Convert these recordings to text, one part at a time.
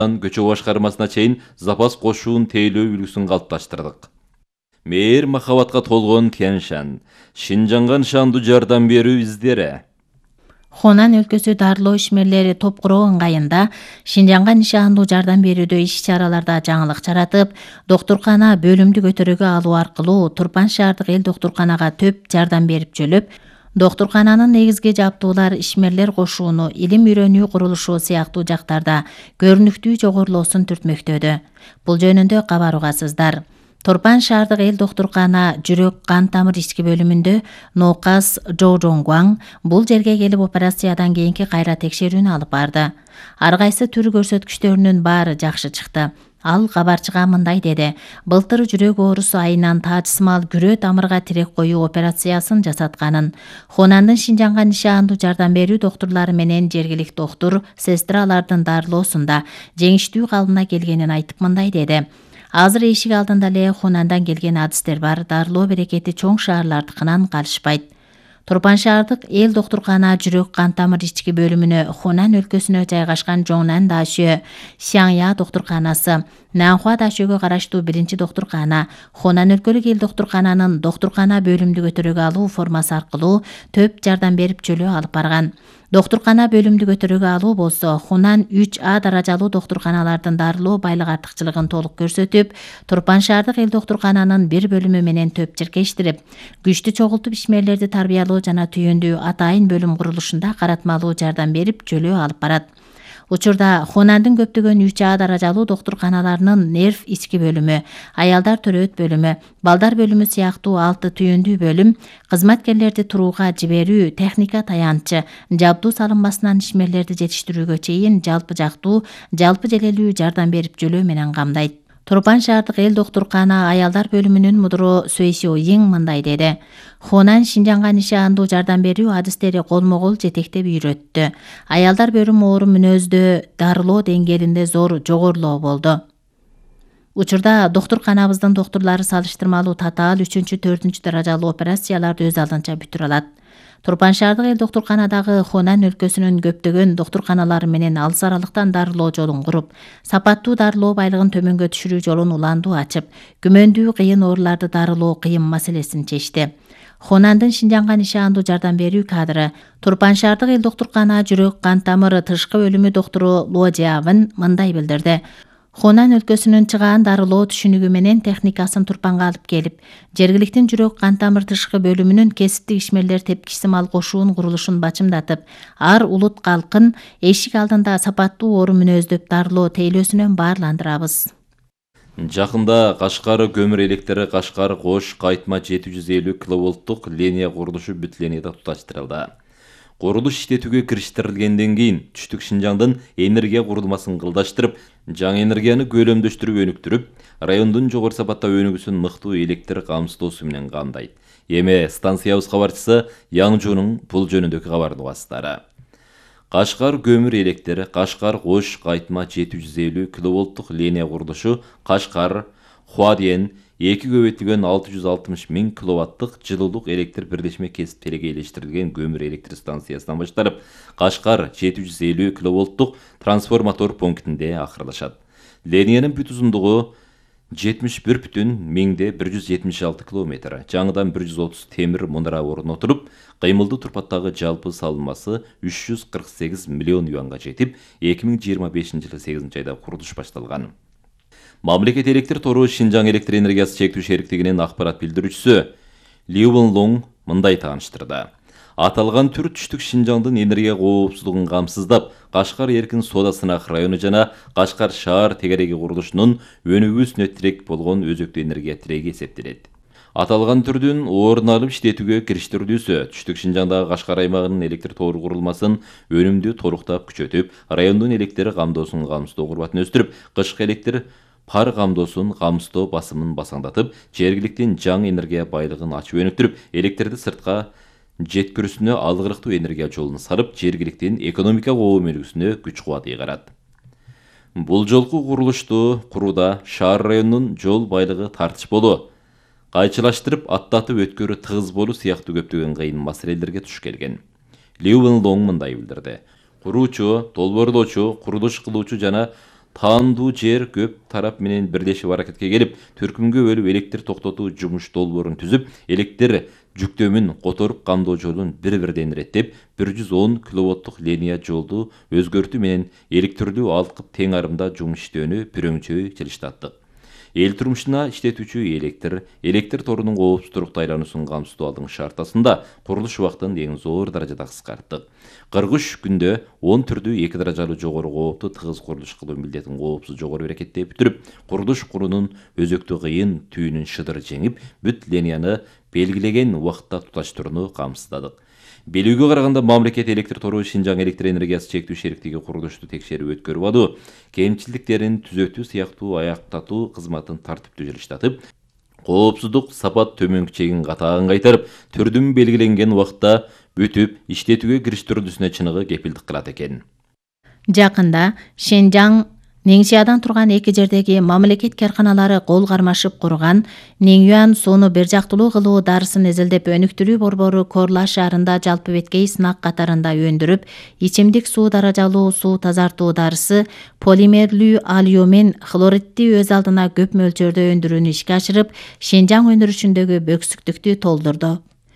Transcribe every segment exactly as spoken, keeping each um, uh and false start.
көчө башкармасына чейин запас кошуун тейлөө үлгүсүн калыпташтырдык. Мээр махабатка толгон Тянь-Шань, Шинжаңга нышандуу жардам берүү издери. Хунан өлкөсү дарылоо ишмерлери топ куруу ыңгайында Шинжаңга нишандуу жардам берүүдө иш-чараларда жаңылык жаратып, доктуркана бөлүмдү көтөрүүгө алуу аркылуу Турпан шаардык эл доктурканага төп жардам берип жөлөп, доктуркананын негизги жабдуулар ишмерлер кошууну, илим үйрөнүү курулушу сыяктуу жактарда көрүнүктүү жогорулоосун түртмөктөдү. Бул жөнүндө кабар угасыздар. Турпан шаардык эл доктуркана жүрөк кан тамыр ички бөлүмүндө ноокас Жо Жоңгваң бул жерге келип операциядан кийинки кайра текшерүүнү алып барды. Ар кайсы түр көрсөткүчтөрүнүн баары жакшы чыкты. Ал кабарчыга мындай деди: былтыр жүрөк оорусу айынан таажсымал күрөө тамырга тирек коюу операциясын жасатканын, Хунандын Шинжаңга нишандуу жардам берүү доктурлары менен жергиликтүү доктур, сестралардын дарылоосунда жеңиштүү калыбына келгенин айтып мындай деди: азыр эшик алдында эле Хунандан келген адистер бар, дарылоо берекети чоң шаарлардыкынан калышпайт. Турпан шаардык эл доктуркана жүрөк кан тамыр ички бөлүмүнө Хунан өлкөсүнө жайгашкан Жоңнан дашө, Сяңя доктурканасы, Нанхуа дашөөгө караштуу биринчи доктуркана, Хунан өлкөлүк эл доктуркананын доктуркана бөлүмдү көтөрүүгө алуу формасы аркылуу төп жардам берип жөлөө алып барган. Доктуркана бөлүмдү көтөрүүгө алуу болсо Хунан үч А даражалуу доктурканалардын дарылоо байлык артыкчылыгын толук көрсөтүп, Турпан шаардык эл доктуркананын бир бөлүмү менен төп чиркештирип, күчтү чогултуп ишмерлерди тарбиялоо жана түйүндүү атайын бөлүм курулушунда каратмалуу жардам берип жөлөө алып барат. Учурда Хунандын көптөгөн үч А даражалуу доктурканаларынын нерв ички бөлүмү, аялдар төрөт бөлүмү, балдар бөлүмү сыяктуу алты түйүндүү бөлүм, кызматкерлерди турууга жиберүү, техника таянчы, жабдуу салынмасынан ишмерлерди жетиштирүүгө чейин жалпы жактуу, жалпы желелүү жардам берип жөлөө менен камдайт. Турпан шаардык эл доктуркана аялдар бөлүмүнүн мудуру Сөйсө Йиң мындай деди: Хунан Шинжаңга нишандуу жардам берүү адистери колмо-кол жетектеп үйрөттү. Аялдар бөлүмү оору мүнөздө дарылоо деңгээлинде зор жогорулоо болду. Учурда доктурканабыздын доктурлары салыштырмалуу татаал үчүнчү, төртүнчү даражалуу операцияларды өз алдынча бүтүрө алат. Турпан шаардык эл доктурканадагы Хунан өлкөсүнүн көптөгөн доктурканалары менен алыс аралыктан дарылоо жолун куруп, сапаттуу дарылоо байлыгын төмөнгө түшүрүү жолун уландуу ачып, күмөндүү кыйын ооруларды дарылоо кыйын маселесин чечти. Хунандын Шинжаңга нишандуу жардам берүү кадры Турпан шаардык эл доктуркана жүрөк кан тамыры тышкы бөлүмү доктуру Ло Жиавын мындай билдирди: Хунан өлкөсүнүн чыгаан дарылоо түшүнүгү менен техникасын Турпанга алып келип, жергиликтин жүрөк кан тамыр тышкы бөлүмүнүн кесиптик ишмерлер тепкичи мал кошуун курулушун бачымдатып, ар улут калкын эшик алдында сапаттуу оору мүнөздөп дарылоо тейлөөсүнөн баарландырабыз. Жакында Кашкар көмүр электри Кашкар Кош кайтма жети жүз элүү киловолттук линия курулушу бүт линияда туташтырылды. Курулуш иштетүүгө кириштирилгенден кийин түштүк Шинжаңдын энергия курулмасын кылдаштырып, жаңы энергияны көлөмдөштүрүп өнүктүрүп, райондун жогору сапатта өнүгүүсүн мыктуу электр камсыздоосу менен камдайт. Эми станциябыз кабарчысы Яңжунун бул жөнүндөгү кабарын угасыздар. Кашкар көмүр электри Кашкар Кош кайтма жети жүз элүү киловолттук линия курулушу Кашкар Хуаден эки көбөйтүлгөн алты жүз алтымыш миң киловаттык жылуулук электр бирдешме кесип электриштирилген көмүр электр станциясынан башталып, Кашкар жети жүз элүү киловолттук трансформатор пунктинде акырлашат. Линиянын бүт узундугу жетимиш бир бүтүн миңде бир жүз жетимиш алты километр. Жаңыдан бир жүз отуз темир мунара орнотулуп, кыймылдуу турпаттагы жалпы салынмасы үч жүз кырк сегиз миллион юанга жетип, эки миң жыйырма бешинчи жылы сегизинчи айда курулуш башталган. Мамлекет электр тору Шинжаң электр энергиясы чектүү шериктигинин акпарат билдирүүчүсү Ли Лонг мындай тааныштырды: аталган түр түштүк Шинжаңдын энергия коопсуздугун камсыздап, Кашкар эркин соода сынак району жана Кашкар шаар тегереги курулушунун өнүгүүсүнө тирек болгон өзөктүү энергия тиреги эсептелет. Аталган түрдүн орун алып иштетүүгө кириштирүүсү түштүк Шинжаңдагы Кашкар аймагынын электр тору курулмасын өнүмдүү торуктап күчөтүп, райондун электр камдоосун камсыздоо курбатын өстүрүп, кышкы электр пар камдоосун камсыздоо басымын басаңдатып, жергиликтин жаңы энергия байлыгын ачып өнүктүрүп, электрди сыртка жеткирүүсүнө алгырыктуу энергия жолун салып, жергиликтин экономика өнүгүүсүнө күч кубат ыйгарат. Бул жолку курулушту курууда шаар районунун жол байлыгы тартыш болуу, кайчылаштырып аттатып өткөрүү тыгыз болуу сыяктуу көптөгөн кыйын маселелерге туш келген. Ли Лонг мындай билдирди: куруучу, долбоорлоочу, курулуш кылуучу жана таандуу жер көп тарап менен бирлешип аракетке келип, түркүмгө бөлүп электр токтотуу жумуш долбоорун түзүп, электр жүктөмүн которуп камдоо жолун бири-бирден иреттеп, бир жүз он киловаттык линия жолду өзгөртүү менен электрлүү алкып тең арымда жумуш иштөөнү пүрөңчөй жылыштаттык. Эл турмушуна иштетүүчү электр, электр торунун коопсуздукта айлануусун камсыздоо алдын шартасында курулуш убактын эң зор даражада кыскарттык. кырк үч күндө он түрдүү эки даражалуу жогору коопту тыгыз курулуш кылуу милдетин коопсуз жогору берекетте бүтүрүп, курулуш курунун өзөктү кыйын түйүнүн шыдыр жеңип, бүт линияны белгилеген убакытта туташтырууну камсыздадык. Белүүгө караганда мамлекет электр тору Шинжаң электр энергиясы чектүү шериктиги курулушту текшерип өткөрүп алуу, кемчиликтерин түзөтүү сыяктуу аяктатуу кызматын тартиптүү жылыштатып, коопсуздук сапат төмөнкү чегин катагын кайтарып, түрдүн белгиленген убакытта бүтүп иштетүүгө кириштирилүүсүнө чыныгы кепилдик кылат экен. Жакында Шинжаң Неңшиядан турган эки жердеги мамлекет карканалары кол кармашып курган Неңюан сууну бир жактылуу кылуу дарысын изилдеп өнүктүрүү борбору Корла шаарында жалпы беткей сынак катарында өндүрүп, ичимдик суу даражалуу суу тазартуу дарысы полимерлүү алюмин хлоридти өз алдына көп мөлчөрдө өндүрүүнү ишке ашырып, Шинжаң өндүрүшүндөгү бөксүктүктү толдурду.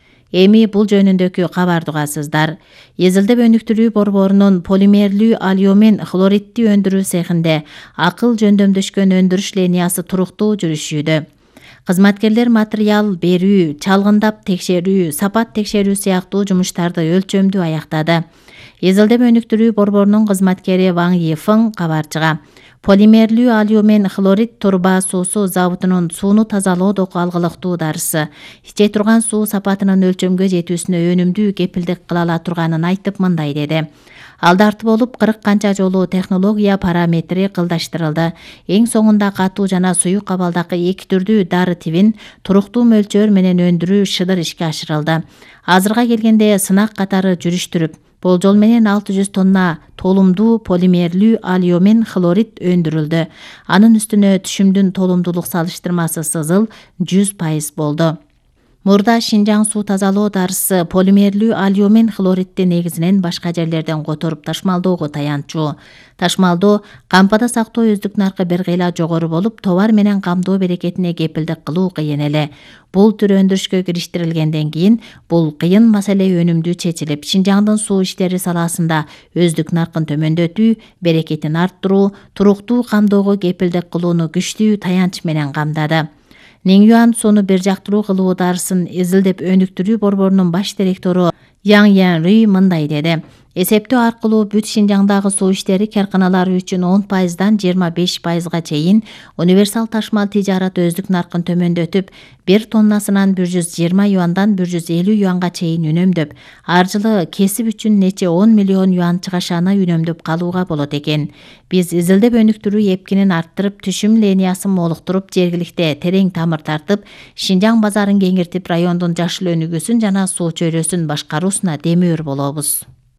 Эми бул жөнүндөгү кабарды угасыздар. Изилдеп өнүктүрүү борборунун полимерлүү алюмин хлоридти өндүрүү цехинде акыл жөндөмдөшкөн өндүрүш линиясы туруктуу жүрүшүүдө. Кызматкерлер материал берүү, чалгындап текшерүү, сапат текшерүү сыяктуу жумуштарды өлчөмдүү аяктады. Изилдеп өнүктүрүү борборунун кызматкери Ваң Йифың кабарчыга полимерлүү алюмин хлорид турба суусу заводунун сууну тазалоодогу алгылыктуу дарысы иче турган суу сапатынын өлчөмгө жетүүсүнө өнүмдүү кепилдик кыла ала турганын айтып мындай деди. Алдарты болуп кырк канча жолу технология параметри кылдаштырылды. Эң соңунда катуу жана суюк абалдагы эки түрдүү дары тибин туруктуу мөлчөр менен өндүрүү шыдыр ишке ашырылды. Азырга келгенде сынак катары жүрүштүрүп, болжол менен алты жүз тонна толумдуу полимерлүү алюмин хлорид өндүрүлдү. Анын үстүнө түшүмдүн толумдуулук салыштырмасы сызыл жүз пайыз болду. Мурда Шинжаң суу тазалоо дарысы полимерлүү алюмин хлоридти негизинен башка жерлерден которуп ташмалдоого таянчу. Ташмалдоо кампада сактоо өздүк наркы бир кыйла жогору болуп, товар менен камдоо берекетине кепилдик кылуу кыйын эле. Бул түр өндүрүшкө кириштирилгенден кийин бул кыйын маселе өнүмдүү чечилип, Шинжаңдын суу иштери саласында өздүк наркын төмөндөтүү, берекетин арттыруу, туруктуу камдоого кепилдик кылууну күчтүү таянч менен камдады. Неңюан сууну бир жактылуу кылуу дарысын изилдеп өнүктүрүү борборунун баш директору Яң Янри мындай деди. Эсептөө аркылуу бүт Шинжаңдагы суу иштери карканалары үчүн он пайыздан жыйырма беш пайызга чейин универсал ташмал тижарат өздүк наркын төмөндөтүп, бир тоннасынан бир жүз жыйырма юандан бир жүз элүү юанга чейин үнөмдөп, ар жылы кесип үчүн нече он миллион юан чыгашаны үнөмдөп калууга болот экен. Биз изилдеп өнүктүрүү эпкинин арттырып, түшүм линиясын молуктуруп, жергиликте терең тамыр тартып, Шинжаң базарын кеңиртип, райондун жашыл өнүгүүсүн жана суу чөйрөсүн башкаруусуна демөөр болобуз.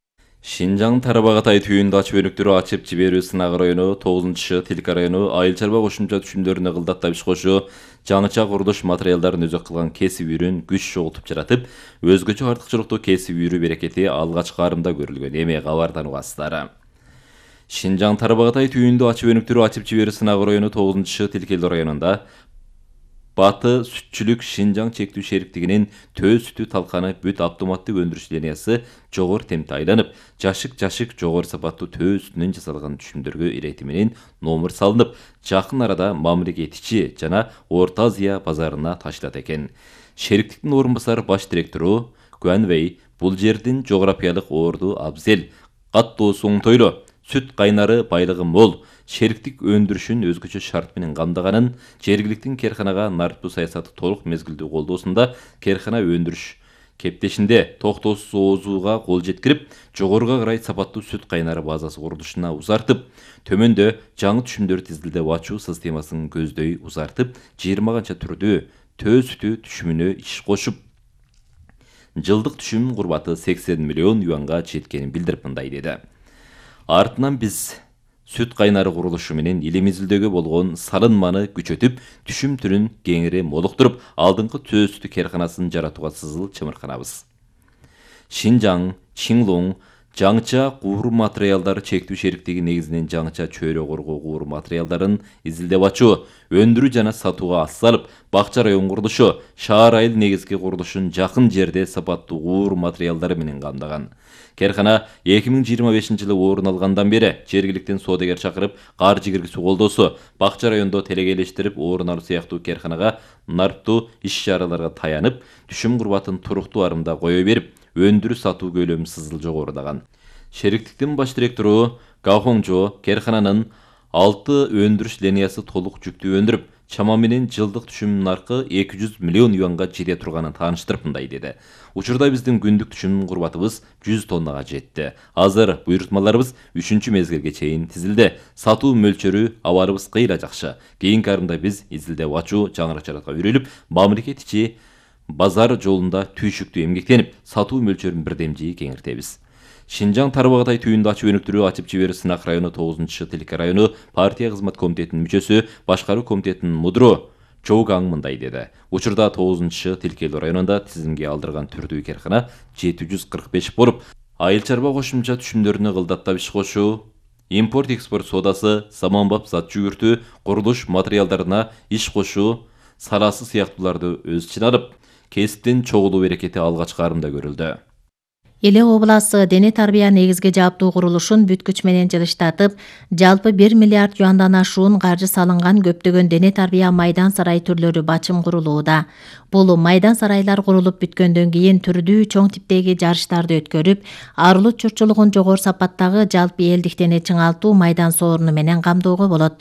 Шинжаң Тарабагатай түйүндү ачып өнүктүрүү ачып жиберүү сынак району, тогузунчу Тилка району айыл чарба кошумча түшүмдөрүнө кылдаттап иш кошуу, жаңыча курулуш материалдарын өзөк кылган кесип үйрүн күч чогултуп жаратып, өзгөчө артыкчылыктуу кесип үйрүү берекети алгачкы арымда көрүлгөн. Эми кабардан угасыздар. Шинжаң Тарабагатай түйүндү ачып өнүктүрүү ачып жиберүү сынак району, тогузунчу Тилкелди районунда Баты сүтчүлүк Шинжаң чектүү шериктигинин төз сүтү талканы бүт автоматтык өндүрүш линиясы жогору темпте айланып, жашык-жашык жогору сапаттуу төз сүтүнөн жасалган түшүмдөргө ирети менен номер салынып, жакын арада мамлекет ичи жана Орто Азия базарына ташылат экен. Шериктиктин орун басар баш директору Гуанвей бул жердин жографиялык орду абзел, каттоосу оңтойлуу, сүт кайнары байлыгы мол, шериктик өндүрүшүн өзгөчө шарт менен камдаганын, жергиликтин керканага нарықтуу саясаты толук мезгилдүү колдоосунда керкана өндүрүш кептешинде токтоосуз оозууга кол жеткирип, жогоруга карай сапаттуу сүт кайнары базасы курулушуна узартып, төмөндө жаңы түшүмдөрдү тизилдеп ачуу системасын көздөй узартып, жыйырма канча түрдүү төз сүтү түшүмүнө иш кошуп, жылдык түшүм курбаты сексен миллион юанга жеткенин билдирип мындай деди. Артынан биз сүт кайнары курулушу менен элимиздөгө болгон салынманы күчөтүп, түшүм түрүн кеңири молуктуруп, алдыңкы төз сүтү керканасын жаратууга сызыл чымырканабыз. Шинжаң, Чинлуң, жаңыча куур материалдары чектүү шериктиги негизинен жаңыча чөйрө коргоо куур материалдарын изилдеп ачуу, өндүрүү жана сатууга ас салып, бакча район курулушу, шаар айыл негизги курулушун жакын жерде сапаттуу куур материалдары менен камдаган. Керкана эки миң жыйырма бешинчи жылы орун алгандан бери жергиликтен соодагер чакырып, каржы киргизүү колдоосу, бакча райондо телегейлештирип орун алуу сыяктуу керканага нарптуу иш-чараларга таянып, түшүм курбатын туруктуу арымда кое берип, өндүрүү сатуу көлөмү сызыл жогорудаган. Шериктиктин баш директору Гахоңжо керкананын алты өндүрүш линиясы толук жүктүү өндүрүп, чама менен жылдык түшүм наркы эки жүз миллион юанга жете турганын тааныштырып мындай деди. Учурда биздин күндүк түшүм курбатыбыз жүз тоннага жетти. Азыр буйрутмаларыбыз үчүнчү мезгилге чейин тизилди. Сатуу мөлчөрү абарыбыз кыйла жакшы. Кийинки арымда биз изилдеп ачуу жаңыракчаларга үйрөлүп, мамлекет ичи базар жолунда түйшүктүү эмгектенип, сатуу мөлчөрүн бирдемжи кеңиртебиз. Шинжаң Тарбағатай түйүндө ачып өнүктүрүү ачып жибери Сынак району тогузунчу Тилке району партия кызмат комитетинин мүчөсү, башкаруу комитетинин мудру Чоугаң мындай деди. Учурда тогузунчу Тилкелүү районунда тизимге алдырган түрдүү керкана жети жүз кырк беш болуп, айыл чарба кошумча түшүмдөрүнө кылдаттап иш кошуу, импорт-экспорт соодасы, саманбап зат жүгүртүү, курулуш материалдарына иш кошуу саласы сыяктууларды өз ичине алып, кесиптин чогулуу берекети алгачкы арымда көрүлдү. Эле обласы дене тарбия негизги жаптуу курулушун бүткүч менен жылыштатып, жалпы бир миллиард юандан ашуун каржы салынган көптөгөн дене тарбия майдан сарай түрлөрү бачым курулууда. Бул майдан сарайлар курулуп бүткөндөн кийин түрдүү чоң типтеги жарыштарды өткөрүп, арылык журтчулугун жогору сапаттагы жалпы элдик дене чыңалтуу майдан сооруну менен камдоого болот.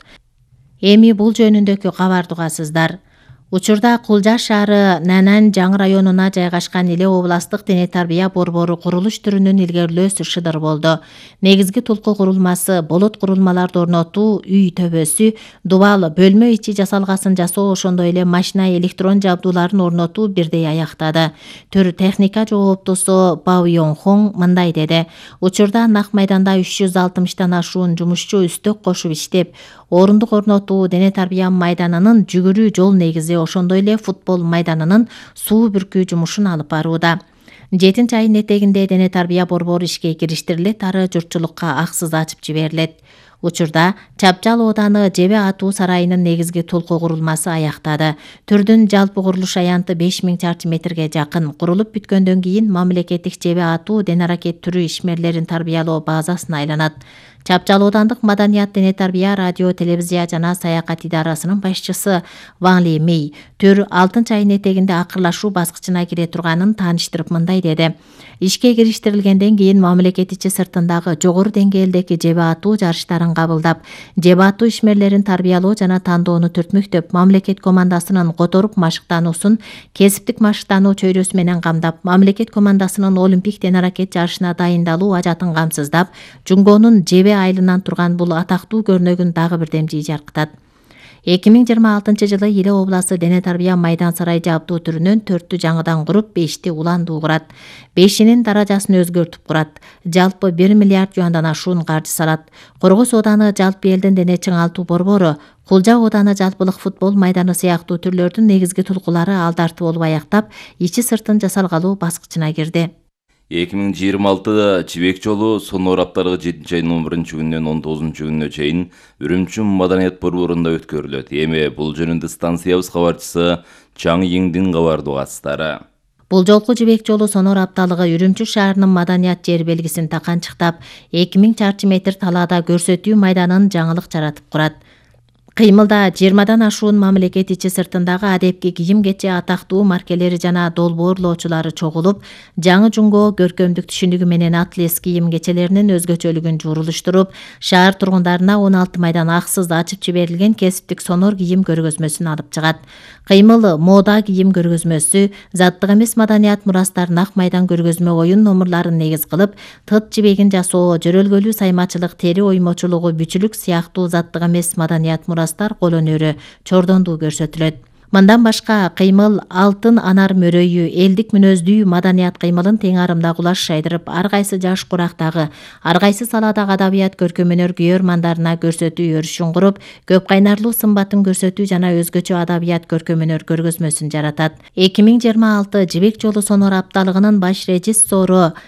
Эми бул жөнүндөгү кабарды угасыздар. Учурда Кулжа шаары Нанан жаңы районуна жайгашкан эле областык дене тарбия борбору курулуш түрүнүн илгерилөөсү шыдыр болду. Негизги толку курулмасы, болот курулмаларды орнотуу, үй төбөсү, дубал, бөлмө ичи жасалгасын жасоо, ошондой эле машина электрон жабдууларын орнотуу бирдей аяктады. Төр техника жооптусу Бао Йонхон мындай деди. Учурда нак майданда үч жүз алтымыштан ашуун жумушчу үстөк кошуп иштеп, орундук орнотуу, дене тарбия майданынын жүгүрүү жол негизи, ошондой эле футбол майданынын суу бүркүү жумушун алып барууда. Жетинчи айдын этегинде дене тарбия борбору ишке кириштирилет, ары журтчулукка аксыз ачып жиберилет. Учурда Чапчал ооданы Жебе атуу сарайынын негизги толку курулмасы аяктады. Түрдүн жалпы курулуш аянты беш миң чарчы метрге жакын. Курулуп бүткөндөн кийин мамлекеттик Жебе атуу дене аракет түрү ишмерлерин тарбиялоо базасына айланат. Чапчал оодандык маданият, дене тарбия, радио, телевизия жана саякат идарасынын башчысы Ван Ли Мей төр алтынчы айдын этегинде акырлашуу баскычына кире турганын тааныштырып мындай деди. Ишке кириштирилгенден кийин мамлекет ичи сыртындагы жогору деңгээлдеги Жебе атуу жарыштарын кабылдап, Жебе атуу ишмерлерин тарбиялоо жана тандоону түртмөктөп, мамлекет командасынын которуп машыктануусун кесиптик машыктануу чөйрөсү менен камдап, мамлекет командасынын олимпик дене аракет жарышына дайындалуу ажатын камсыздап, Жунгонун Жебе айылынан турган бул атактуу көрнөгүн дагы бирдемжи жаркытат. эки миң жыйырма алтынчы жылы Иле обласы дене тарбия майдан сарай жабдуу түрүнөн төрттү жаңыдан куруп, бешти уландуу курат. Бешинин даражасын өзгөртүп курат. Жалпы бир миллиард юандан ашуун каржы салат. Коргос ооданы жалпы элдин дене чыңалтуу борбору, Кулжа ооданы жалпылык футбол майданы сыяктуу түрлөрдүн негизги толкулары алдарты болуп аяктап, ичи сыртын жасалгалуу баскычына кирди. эки миң жыйырма алты Жибек жолу сонор апталыгы жетинчи айдын он биринчи күнүнөн он тогузунчу күнүнө чейин Үрүмчү маданият борборунда өткөрүлөт. Эми бул жөнүндө станциябыз кабарчысы Чаң Йиңдин кабарды угасыздары. Бул жолку Жибек жолу сонор апталыгы Үрүмчү шаарынын маданият жер белгисин таканчыктап, эки миң чарчы метр талаада көрсөтүү майданын жаңылык жаратып курат. Кыймылда жыйырмадан ашуун мамлекет ичи сыртындагы адепки кийим кече атактуу маркелери жана долбоорлоочулары чогулуп, жаңы жунго көркөмдүк түшүнүгү менен атлес кийим кечелеринин өзгөчөлүгүн жуурулуштуруп, шаар тургундарына он алты майдан аксыз ачып жиберилген кесиптик сонор кийим көргөзмөсүн алып чыгат. Кыймыл мода кийим көргөзмөсү, заттык эмес маданият мурастарын ак майдан көргөзмө оюн номурларын негиз кылып, тыт жибегин жасоо, жөрөлгөлүү саймачылык, тери оймочулугу, бүчүлүк сыяктуу заттык эмес маданият мурастар кол өнөрү чордондуу көрсөтүлөт. Мындан башка кыймыл алтын анар мөрөйү, элдик мүнөздүү маданият кыймылын тең арымда кулаш шайдырып, ар кайсы жаш курактагы, ар кайсы саладагы адабият көркөм өнөр күйөрмандарына көрсөтүү өрүшүн куруп, көп кайнарлуу сымбатын көрсөтүү жана өзгөчө адабият көркөм өнөр көргөзмөсүн жаратат. эки миң жыйырма алты Жибек жолу сонор апталыгынын баш режиссору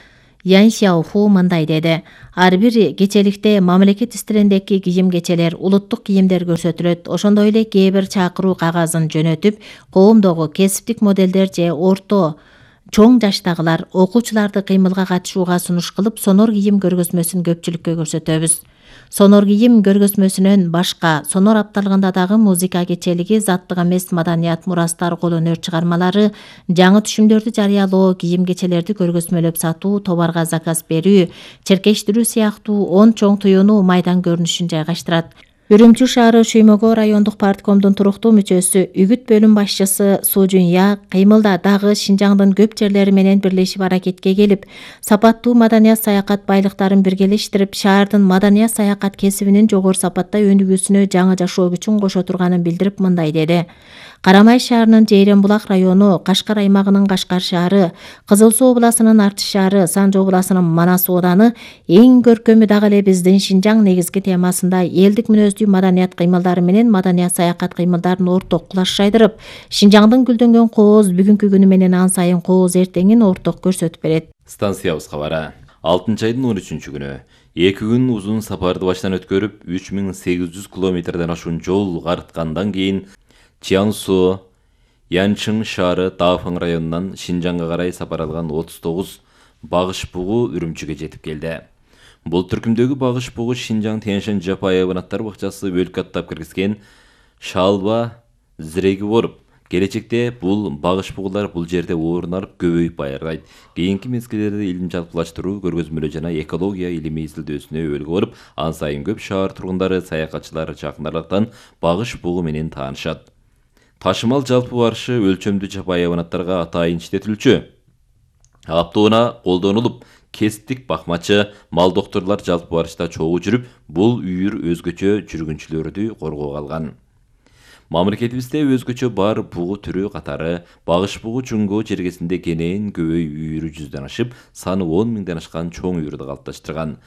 Ян Сяоху мындай деди. Ар бир кечеликте мамлекет истериндеги кийим кечелер, улуттук кийимдер көрсөтүлөт. Ошондой эле кээ бир чакыруу кагазын жөнөтүп, коомдогу кесиптик моделдер же орто чоң жаштагылар окуучуларды кыймылга катышууга сунуш кылып, сонор кийим көргөзмөсүн көпчүлүккө көрсөтөбүз. Сонор кийим көргөзмөсүнөн башка сонор апталыгында дагы музыка кечелиги, заттык эмес маданият мурастар, кол өнөр чыгармалары, жаңы түшүмдөрдү жарыялоо, кийим кечелерди көргөзмөлөп сатуу, товарга заказ берүү, черкештирүү сыяктуу он чоң туюну майдан көрүнүшүн жайгаштырат. Үрүмчү шаары Шүймөгө райондук парткомдун туруктуу мүчөсү, үгүт бөлүм башчысы Су Жунья кыймылда дагы Шинжаңдын көп жерлери менен бирлешип аракетке келип, сапаттуу маданият саякат байлыктарын биргелештирип, шаардын маданият саякат кесибинин жогору сапатта өнүгүүсүнө жаңы жашоо күчүн кошо турганын билдирип мындай деди. Карамай шаарынын Жейрен булак району, Кашкар аймагынын Кашкар шаары, Кызыл Суу обласынын Артыш шаары, Санжы обласынын Манас ооданы эң көркөмү дагы эле биздин Шинжаң негизги темасында элдик мүнөздүү маданият кыймылдары менен маданият саякат кыймылдарын орток кулаш жайдырып, Шинжаңдын гүлдөнгөн кооз бүгүнкү күнү менен ан сайын кооз эртеңин орток көрсөтүп берет. Станциябыз кабары. алтынчы айдын он үчүнчү күнү эки күн узун сапарды баштан өткөрүп, үч миң сегиз жүз километрден ашуун жол карыткандан кийин Чиансу, Янчың шаары Дафың районунан Шинжаңга карай сапар алган отуз тогуз багыш бугу Үрүмчүгө жетип келди. Бул түркүмдөгү багыш бугу Шинжаң Тянь-Шань жапайы айбанаттар бакчасы бөлүк каттап киргизген шалба зиреги болуп, келечекте бул багыш бугулар бул жерде орун алып көбөйүп байырдайт. Кийинки мезгилдерде илим жалпылаштыруу, көргөзмөлөө жана экология илимий изилдөөсүнө өбөлгө болуп, ан сайын көп шаар тургундары, саякатчылар жакын аралыктан багыш бугу менен таанышат. Ташымал жалпы барышы өлчөмдүү жапайы айбанаттарга атайын иштетилчү. Аптоона колдонулуп, кесиптик бакмачы, мал доктурлар жалпы барышта чогуу жүрүп, бул үйүр өзгөчө жүргүнчүлөрдү коргоого алган. Мамлекетибизде өзгөчө бар бугу түрү катары багыш бугу Чуңгоо жергесинде кенен көбөй үйүрү жүздөн ашып, саны он миңден ашкан чоң үйүрдү калыпташтырган.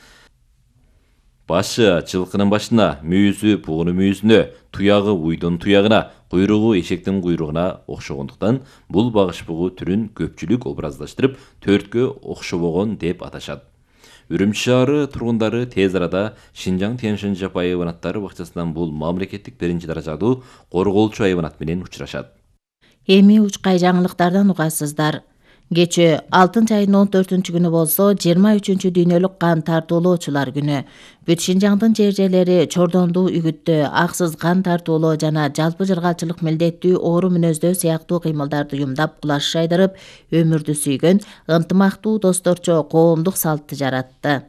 Башы жылкынын башына, мүйүзү бугунун мүйүзүнө, туягы уйдун туягына, куйругу эшектин куйругуна окшогондуктан бул багыш бугу түрүн көпчүлүк образдаштырып, төрткө окшобогон деп аташат. Үрүмчү шаары тургундары тез арада Шинжаң Тянь-Шань жапайы айбанаттары бакчасынан бул мамлекеттик биринчи даражалуу корголчу айбанат менен учурашат. Эми учкай жаңылыктардан угасыздар. Кечээ алтынчы айдын он төртүнчү күнү болсо, жыйырма үчүнчү дүйнөлүк кан тартуулоочулар күнү. Бүт Шинжаңдын жер жерлери чордондуу үгүттөө, аксыз кан тартуулоо жана жалпы жыргалчылык милдеттүү оору мүнөздөө сыяктуу кыймылдарды уюмдап, кулаш жайдырып, өмүрдү сүйгөн ынтымактуу досторчо коомдук салтты жаратты.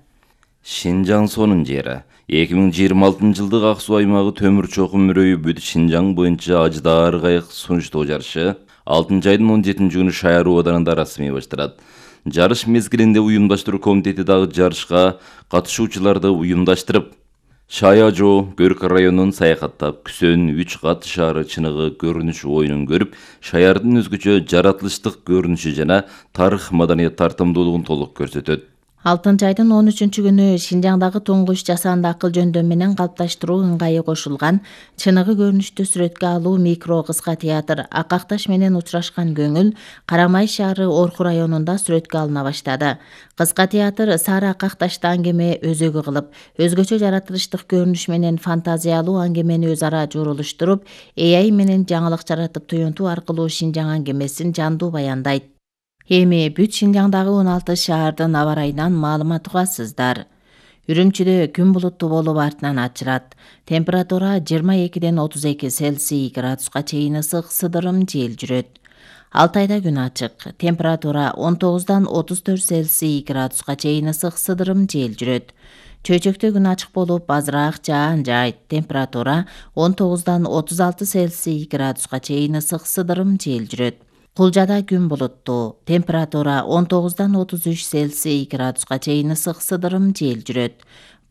Шинжаң сонун жери. эки миң жыйырма алтынчы жылдык ак суу аймагы төмүр чокум мөрөйү бүт Шинжаң боюнча ажыдаар кайык сунуштоо жарышы алтынчы айдын он жетинчи күнү Шаяр ооданында расмий башталат. Жарыш мезгилинде уюмдаштыруу комитети дагы жарышка катышуучуларды уюмдаштырып, Шая-Жоо Көркө районун саякаттап, Күсөн, үч кат шаары чыныгы көрүнүш оюнун көрүп, шаярдын өзгөчө жаратылыштык көрүнүшү жана тарых маданият тартымдуулугун толук көрсөтөт. алтынчы айдын он үчүнчү күнү Шинжаңдагы туңгуч жасанды акыл жөндөм менен калыпташтыруу ыңгайы кошулган чыныгы көрүнүштү сүрөткө алуу микро кыска театр Ак Акташ менен учурашкан көңүл Карамай шаары Орху районунда сүрөткө алына баштады. Кыска театр Сары Ак Акташты аңгеме өзөгү кылып, өзгөчө жаратылыштык көрүнүш менен фантазиялуу аңгемени өз ара журулуштуруп, A I менен жаңылык жаратып туюнтуу аркылуу Шинжаң аңгемесин жандуу баяндайт. Эми бүт Шинжаңдагы он алты шаардын аба ырайынан маалымат угасыздар. Үрүмчүдө күн булуттуу болуп артынан ачырат. Температура жыйырма экиден отуз эки Цельсий градуска чейин ысык, сыдырым жел жүрөт. Алтайда күн ачык. Температура он тогуздан отуз төрт Цельсий градуска чейин ысык, сыдырым жел жүрөт. Чөйчөктө күн ачык болуп, азыраак жаан жайт. Температура он тогуздан отуз алты Цельсий градуска чейин ысык, сыдырым жел жүрөт. Кулжада күн булуттуу. Температура он тогуздан отуз үч Цельсий градуска чейин ысык, сыдырым жел жүрөт.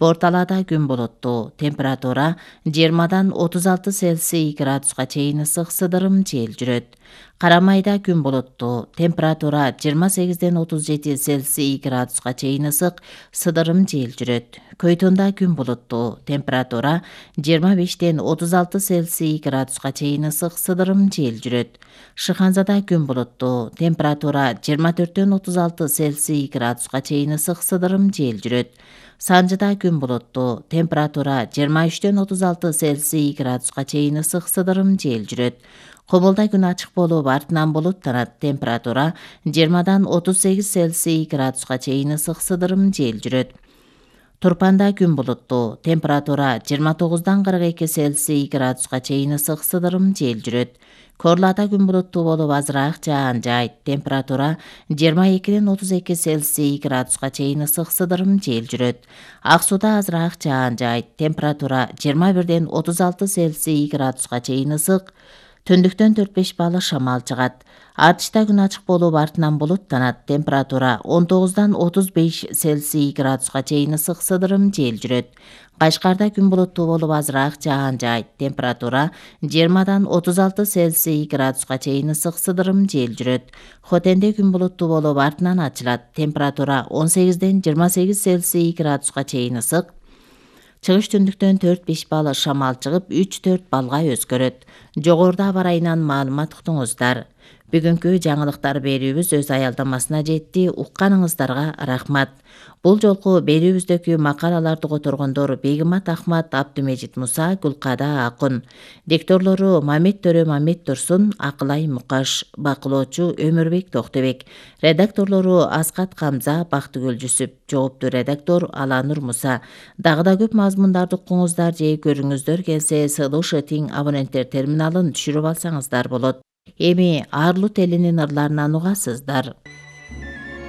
Борталада күн булуттуу, температура жыйырмадан отуз алты Цельсий градуска чейин ысык сыдырым жел жүрөт. Карамайда күн булуттуу, температура жыйырма сегизден отуз жети Цельсий градуска чейин ысык сыдырым жел жүрөт. Көйтүндө күн булуттуу, температура жыйырма бештен отуз алты Цельсий градуска чейин ысык сыдырым жел жүрөт. Шыханзада күн булуттуу, температура жыйырма төрттөн отуз алты Цельсий градуска чейин ысык сыдырым жел жүрөт. Санжыда күн булуттуу, температура жыйырма үчтөн отуз алты Цельсий градуска чейин ысык сыдырым жел жүрөт. Кобулда күн ачык болуп, артынан булуттанат, температура жыйырмадан отуз сегиз Цельсий градуска чейин ысык сыдырым жел жүрөт. Турпанда күн булуттуу, температура жыйырма тогуздан кырк эки Цельсий градуска чейин ысык сыдырым жел жүрөт. Корлада күн булуттуу болуп, азыраак жаан жайт, температура жыйырма экиден отуз эки Цельсий градуска чейин ысык сыдырым жел жүрөт. Ак сууда азыраак жаан жайт, температура жыйырма бирден отуз алты Цельсий градуска чейин ысык, түндүктөн төрт беш балы шамал чыгат. Артышта күн ачык болуп, артынан булуттанат, температура он тогуздан отуз беш Цельсий градуска чейин ысык сыдырым жел жүрөт. Кашкарда күн булуттуу болуп, азыраак жаан жайт, температура жыйырмадан отуз алты Цельсий градуска чейин ысык сыдырым жел жүрөт. Хотенде күн булуттуу болуп, артынан ачылат, температура он сегизден жыйырма сегиз Цельсий градуска чейин ысык, чыгыш түндүктөн төрт беш балы шамал чыгып, үч төрт балга өзгөрөт. Жогоруда аба ырайынан маалымат уктуңуздар. Бүгүнкү жаңылыктар берүүбүз өз аялдамасына жетти. Укканыңыздарга рахмат. Бул жолку берүүбүздөгү макалаларды которгондор Бегимат Ахмат, Абдумежит Муса, Гүлкада Акун. Дикторлору Мамет Төрө Мамет Турсун, Акылай Мукаш. Бакылоочу Өмүрбек Токтобек. Редакторлору Аскат Камза, Бактыгүл Жүсүп. Жоопту редактор Аланур Муса. Дагы да көп мазмундарды укуңуздар же көрүңүздөр келсе, Сылышы Тиң абоненттер терминалын түшүрүп алсаңыздар болот. Эми Арлут элинин ырларынан угасыздар.